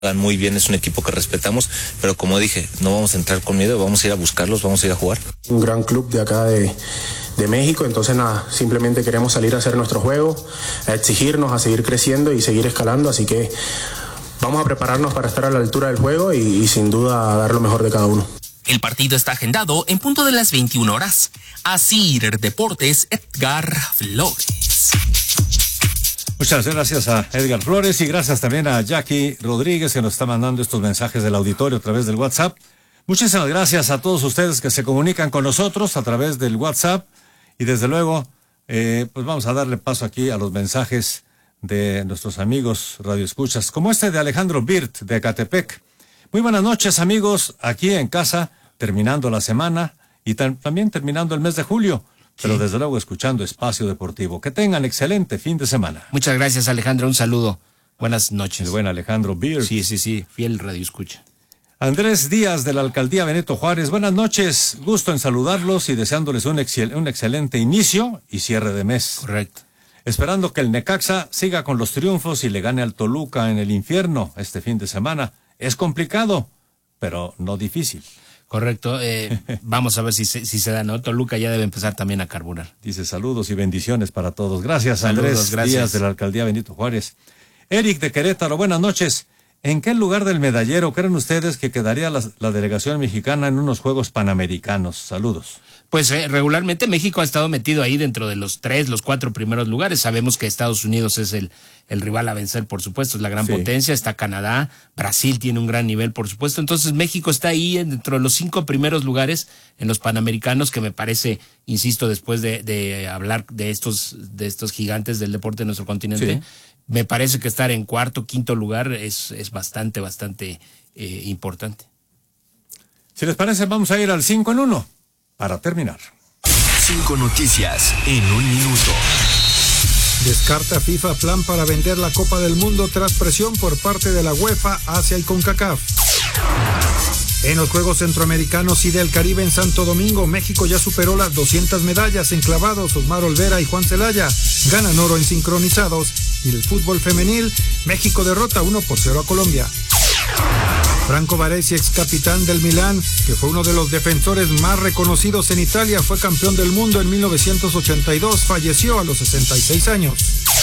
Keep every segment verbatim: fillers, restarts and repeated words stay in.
muy bien, es un equipo que respetamos, pero como dije, no vamos a entrar con miedo, vamos a ir a buscarlos, vamos a ir a jugar. Un gran club de acá de, de México, entonces nada, simplemente queremos salir a hacer nuestro juego, a exigirnos, a seguir creciendo y seguir escalando, así que vamos a prepararnos para estar a la altura del juego y, y sin duda dar lo mejor de cada uno. El partido está agendado en punto de las veintiuna horas. Asir Deportes, Edgar Flores. Muchas gracias a Edgar Flores y gracias también a Jackie Rodríguez que nos está mandando estos mensajes del auditorio a través del WhatsApp. Muchísimas gracias a todos ustedes que se comunican con nosotros a través del WhatsApp y desde luego eh, pues vamos a darle paso aquí a los mensajes de nuestros amigos radioescuchas, como este de Alejandro Birt de Ecatepec. Muy buenas noches amigos, aquí en casa, terminando la semana y tam- también terminando el mes de julio. Pero desde luego escuchando Espacio Deportivo. Que tengan excelente fin de semana. Muchas gracias, Alejandro. Un saludo. Buenas noches. El buen Alejandro Beer. Sí, sí, sí. Fiel radio escucha. Andrés Díaz de la Alcaldía Benito Juárez. Buenas noches. Gusto en saludarlos y deseándoles un, excel, un excelente inicio y cierre de mes. Correcto. Esperando que el Necaxa siga con los triunfos y le gane al Toluca en el infierno este fin de semana. Es complicado, pero no difícil. Correcto, eh, vamos a ver si se, si se da, ¿no? Toluca ya debe empezar también a carburar. Dice saludos y bendiciones para todos. Gracias, saludos, Andrés gracias. Díaz de la Alcaldía Benito Juárez. Eric de Querétaro, buenas noches. ¿En qué lugar del medallero creen ustedes que quedaría la, la delegación mexicana en unos Juegos Panamericanos? Saludos. Pues eh, regularmente México ha estado metido ahí dentro de los tres, los cuatro primeros lugares. Sabemos que Estados Unidos es el, el rival a vencer, por supuesto, es la gran sí. potencia. Está Canadá, Brasil tiene un gran nivel, por supuesto. Entonces México está ahí dentro de los cinco primeros lugares en los Panamericanos, que me parece, insisto, después de, de hablar de estos, de estos gigantes del deporte de nuestro continente, sí. me parece que estar en cuarto, quinto lugar es, es bastante, bastante eh, importante. Si les parece, vamos a ir al cinco en uno. Para terminar. Cinco noticias en un minuto. Descarta FIFA plan para vender la Copa del Mundo tras presión por parte de la UEFA, Asia y CONCACAF. En los Juegos Centroamericanos y del Caribe en Santo Domingo, México ya superó las doscientas medallas en clavados. Osmar Olvera y Juan Celaya ganan oro en sincronizados. Y el fútbol femenil, México derrota uno por cero a Colombia. Franco Baresi, ex capitán del Milán, que fue uno de los defensores más reconocidos en Italia, fue campeón del mundo en mil novecientos ochenta y dos, falleció a los sesenta y seis años.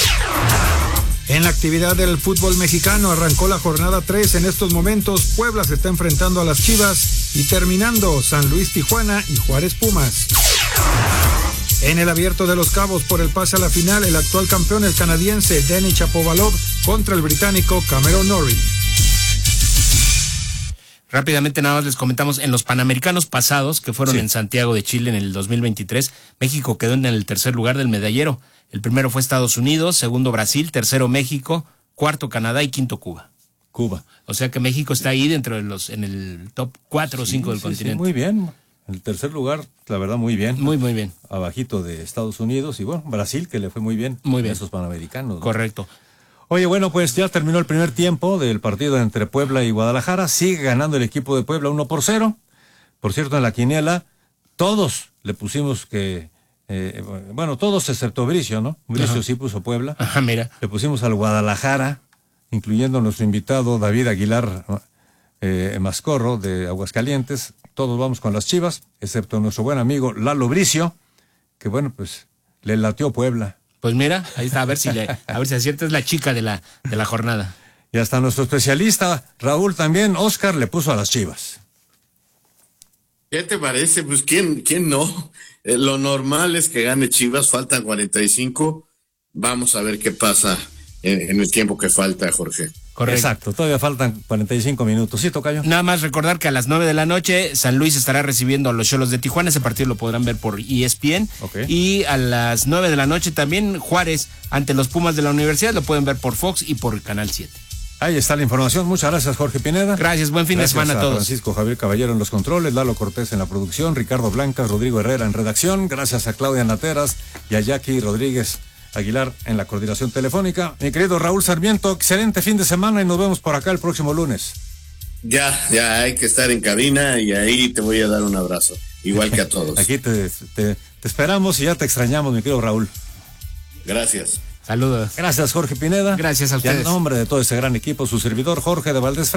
En la actividad del fútbol mexicano arrancó la jornada tres. En estos momentos Puebla se está enfrentando a las Chivas y terminando San Luis Tijuana y Juárez Pumas. En el Abierto de los Cabos por el pase a la final, el actual campeón, el canadiense Denis Shapovalov, contra el británico Cameron Norrie. Rápidamente nada más les comentamos, en los Panamericanos pasados, que fueron sí. en Santiago de Chile en el dos mil veintitrés, México quedó en el tercer lugar del medallero. El primero fue Estados Unidos, segundo Brasil, tercero México, cuarto Canadá y quinto Cuba. Cuba. O sea que México está ahí dentro de los, en el top cuatro o sí, cinco del sí, continente. Sí, muy bien. En el tercer lugar, la verdad, muy bien. Muy, muy bien. Abajito de Estados Unidos y bueno, Brasil, que le fue muy bien. Muy bien. En esos Panamericanos, ¿no? Correcto. Oye, bueno, pues ya terminó el primer tiempo del partido entre Puebla y Guadalajara. Sigue ganando el equipo de Puebla uno por cero. Por cierto, en la quiniela, todos le pusimos que... Eh, bueno, todos excepto Bricio, ¿no? Bricio Ajá. sí puso Puebla. Ajá, mira. Le pusimos al Guadalajara, incluyendo nuestro invitado David Aguilar eh, Mascorro de Aguascalientes. Todos vamos con las Chivas, excepto nuestro buen amigo Lalo Bricio, que bueno, pues le latió Puebla. Pues mira, ahí está, a ver si le, a ver si acierta, es la chica de la, de la jornada. Y hasta nuestro especialista, Raúl también, Oscar, le puso a las Chivas. ¿Qué te parece? Pues quién, quién no. Eh, lo normal es que gane Chivas, faltan cuarenta y cinco. Vamos a ver qué pasa en, en el tiempo que falta, Jorge. Correcto. Exacto, todavía faltan cuarenta y cinco minutos. ¿Sí, tocayo? Nada más recordar que a las nueve de la noche San Luis estará recibiendo a los Xolos de Tijuana. Ese partido lo podrán ver por E S P N. Okay. Y a las nueve de la noche también Juárez ante los Pumas de la Universidad. Lo pueden ver por Fox y por Canal siete. Ahí está la información. Muchas gracias, Jorge Pineda. Gracias, buen fin gracias de semana a todos. Francisco Javier Caballero en los controles, Lalo Cortés en la producción, Ricardo Blancas, Rodrigo Herrera en redacción. Gracias a Claudia Nateras y a Jackie Rodríguez Aguilar en la coordinación telefónica. Mi querido Raúl Sarmiento, excelente fin de semana y nos vemos por acá el próximo lunes. Ya, ya hay que estar en cabina y ahí te voy a dar un abrazo, igual que a todos. Aquí te, te, te esperamos y ya te extrañamos, mi querido Raúl. Gracias. Saludos. Gracias, Jorge Pineda. Gracias a Y ustedes. en nombre de todo este gran equipo, su servidor Jorge de Valdés